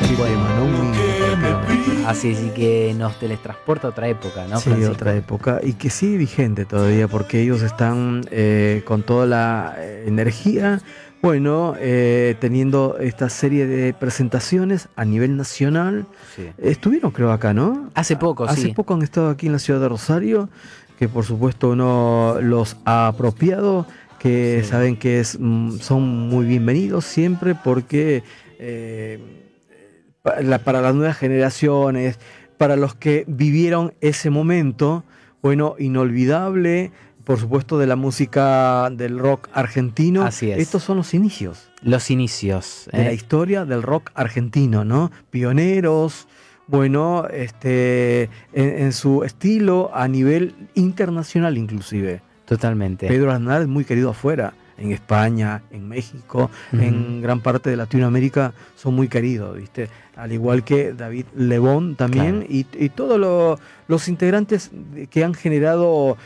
Bueno, tema, ¿no? Un himno prácticamente. así que nos teletransporta a otra época, ¿no, Sí, Francisco? otra época, y que sigue vigente todavía porque ellos están con toda la energía, bueno, teniendo esta serie de presentaciones a nivel nacional. Sí. Estuvieron, creo, acá, ¿no? Hace poco, Hace sí. poco han estado aquí en la ciudad de Rosario, que por supuesto uno los ha apropiado, que Sí. saben que son muy bienvenidos siempre porque para las nuevas generaciones, para los que vivieron ese momento, bueno, inolvidable, por supuesto, de la música del rock argentino. Así es. Estos son los inicios Los inicios. de la historia del rock argentino, ¿no? Pioneros, bueno, en su estilo a nivel internacional inclusive. Totalmente. Pedro Aznar es muy querido afuera, en España, en México, en gran parte de Latinoamérica son muy queridos, ¿viste? Al igual que David Lebón también, Claro. y todos los integrantes que han generado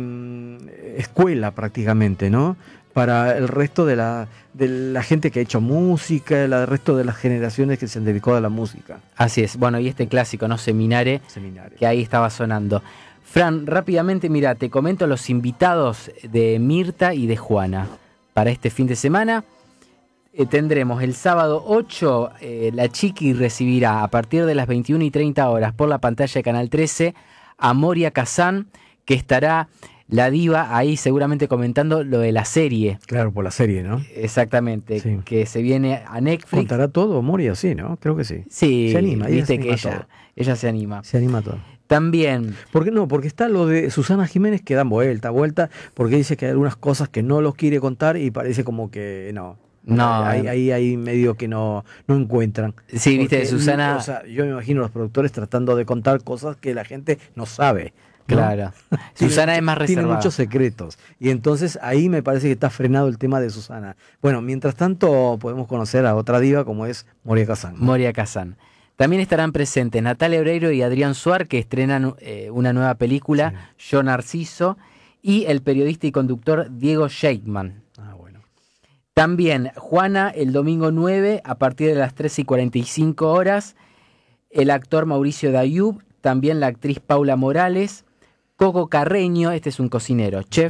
escuela prácticamente, ¿no? Para el resto de la gente que ha hecho música, el resto de las generaciones que se han dedicado a la música. Así es. Bueno, y este clásico, ¿no? Seminario, que ahí estaba sonando. Fran, rápidamente, mira, te comento los invitados de Mirta y de Juana para este fin de semana. Tendremos el sábado 8, la Chiqui recibirá a partir de las 21:30 horas por la pantalla de Canal 13 a Moria Kazan, que estará la diva ahí seguramente comentando lo de la serie. Claro, por la serie, ¿no? Exactamente, Sí. que se viene a Netflix. ¿Contará todo Moria? Sí, ¿no? Creo que sí. Sí, Se anima, viste se que anima ella se anima. Se anima todo. También. ¿Por qué no? Porque está lo de Susana Jiménez que dan vuelta, porque dice que hay algunas cosas que no los quiere contar y parece como que no. No. Ahí medio que no encuentran. Sí, viste, Porque, Susana. O sea, yo me imagino los productores tratando de contar cosas que la gente no sabe, ¿no? Claro. Susana es más reservada. Tiene muchos secretos. Y entonces ahí me parece que está frenado el tema de Susana. Bueno, mientras tanto podemos conocer a otra diva como es Moria Kazan, ¿no? Moria Kazan. También estarán presentes Natalia Oreiro y Adrián Suar, que estrenan una nueva película, sí. Yo Narciso, y el periodista y conductor Diego Sheikman. Bueno. También Juana el domingo 9 a partir de las 13:45 horas, el actor Mauricio Dayub, también la actriz Paula Morales, Coco Carreño, este es un cocinero, chef,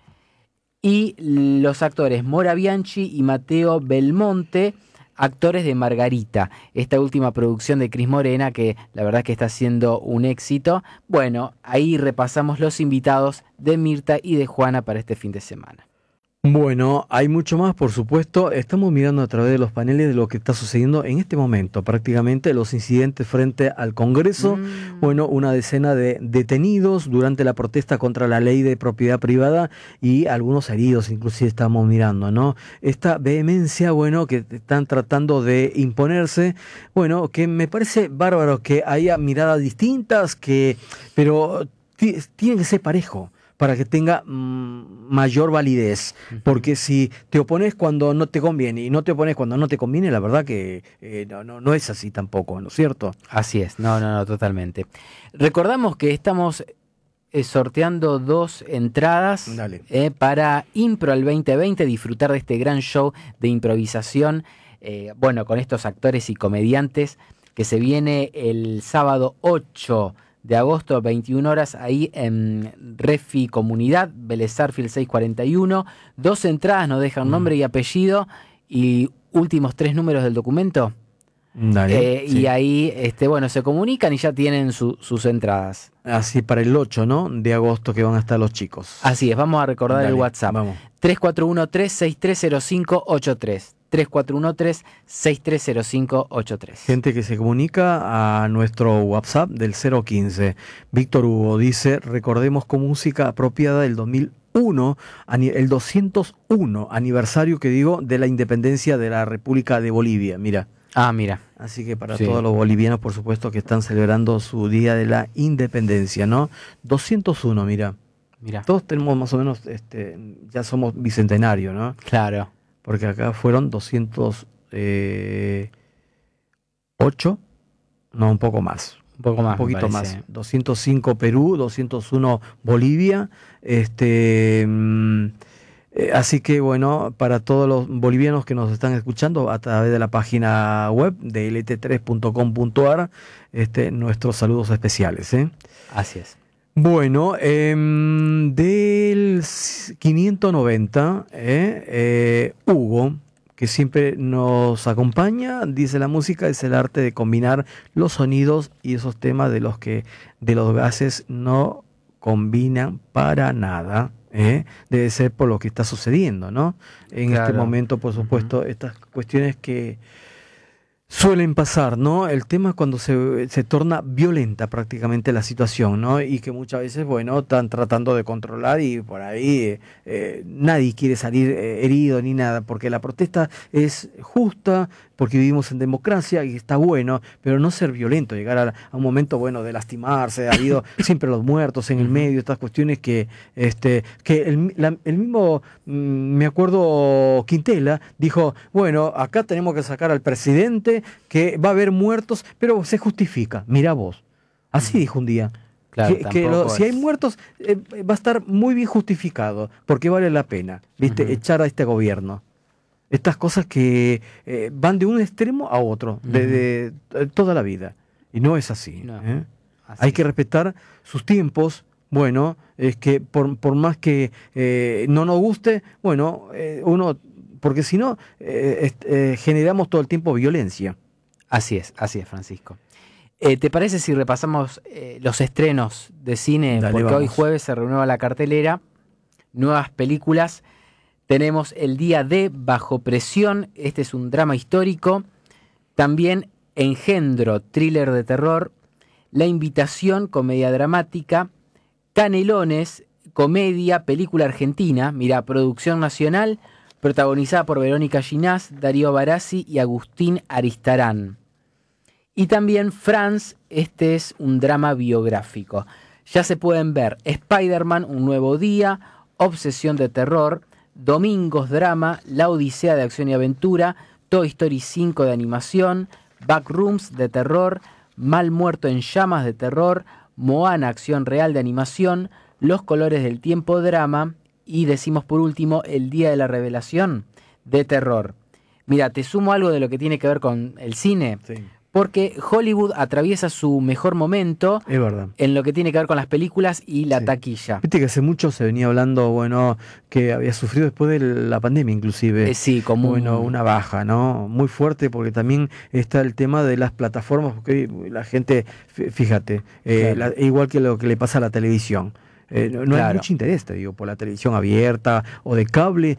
y los actores Mora Bianchi y Mateo Belmonte, actores de Margarita, esta última producción de Cris Morena, que la verdad que está siendo un éxito. Bueno, ahí repasamos los invitados de Mirta y de Juana para este fin de semana. Bueno, hay mucho más, por supuesto. Estamos mirando a través de los paneles de lo que está sucediendo en este momento. Prácticamente los incidentes frente al Congreso. Bueno, una decena de detenidos durante la protesta contra la ley de propiedad privada y algunos heridos, inclusive estamos mirando, ¿no? Esta vehemencia, bueno, que están tratando de imponerse. Bueno, que me parece bárbaro que haya miradas distintas, pero tiene que ser parejo, para que tenga mayor validez, porque si te opones cuando no te conviene y no te opones cuando no te conviene, la verdad que no es así tampoco, ¿no es cierto? Así es, no, totalmente. Recordamos que estamos sorteando 2 entradas para Impro el 2020, disfrutar de este gran show de improvisación, bueno, con estos actores y comediantes, que se viene el sábado 8 de agosto, 21 horas, ahí en Refi Comunidad, Vélez Sarsfield 641. 2 entradas, nos dejan nombre y apellido y últimos 3 números del documento. Sí. Y ahí, bueno, se comunican y ya tienen sus entradas. Así para el 8, ¿no? De agosto que van a estar los chicos. Así es, vamos a recordar el WhatsApp. Vamos. 3413-630583. 3413-630583. Gente que se comunica a nuestro WhatsApp del 015. Víctor Hugo dice, recordemos con música apropiada del 2001, el 201 aniversario, que digo, de la independencia de la República de Bolivia. Mira. Mira. Así que para todos los bolivianos, por supuesto, que están celebrando su día de la independencia, ¿no? 201, mira. Todos tenemos más o menos, ya somos bicentenarios, ¿no? Claro. Porque acá fueron 208, no, un poco más. Un poquito más. 205 Perú, 201 Bolivia, Así que bueno, para todos los bolivianos que nos están escuchando a través de la página web de lt3.com.ar, nuestros saludos especiales. Así es. Bueno, del 590, Hugo, que siempre nos acompaña, dice: la música es el arte de combinar los sonidos y esos temas de los gases no combinan para nada. Debe ser por lo que está sucediendo, ¿no? En este momento, por supuesto, estas cuestiones que suelen pasar, ¿no? El tema es cuando se torna violenta prácticamente la situación, ¿no? Y que muchas veces, bueno, están tratando de controlar y por ahí nadie quiere salir herido ni nada, porque la protesta es justa, porque vivimos en democracia y está bueno, pero no ser violento, llegar a un momento, bueno, de lastimarse. Ha habido siempre los muertos en el medio, estas cuestiones que el mismo, me acuerdo, Quintela dijo: bueno, acá tenemos que sacar al presidente, que va a haber muertos, pero se justifica. Mira vos, así dijo un día. Claro, Si hay muertos, va a estar muy bien justificado, porque vale la pena, ¿viste? Echar a este gobierno. Estas cosas que van de un extremo a otro, de toda la vida. Y no es así. No, hay que respetar sus tiempos. Bueno, es que por más que no nos guste, bueno, porque si no, generamos todo el tiempo violencia. Así es, Francisco. ¿Te parece si repasamos los estrenos de cine? Dale, porque vamos. hoy jueves se renueva la cartelera, nuevas películas. Tenemos El Día D, Bajo Presión, este es un drama histórico. También Engendro, thriller de terror. La Invitación, comedia dramática. Canelones, comedia, película argentina. Mira, producción nacional, protagonizada por Verónica Ginás, Darío Barassi y Agustín Aristarán. Y también Franz, este es un drama biográfico. Ya se pueden ver Spider-Man, Un Nuevo Día, Obsesión de Terror, Domingos Drama, La Odisea de Acción y Aventura, Toy Story 5 de animación, Backrooms de terror, Mal Muerto en Llamas de terror, Moana Acción Real de animación, Los Colores del Tiempo drama y decimos por último El Día de la Revelación de terror. Mira, te sumo algo de lo que tiene que ver con el cine. Sí. Porque Hollywood atraviesa su mejor momento, Es verdad, en lo que tiene que ver con las películas y la taquilla. Viste que hace mucho se venía hablando, bueno, que había sufrido después de la pandemia inclusive. Sí, como una baja, ¿no? Muy fuerte, porque también está el tema de las plataformas, porque la gente, fíjate, Claro. igual que lo que le pasa a la televisión. No hay mucho interés, te digo, por la televisión abierta o de cable,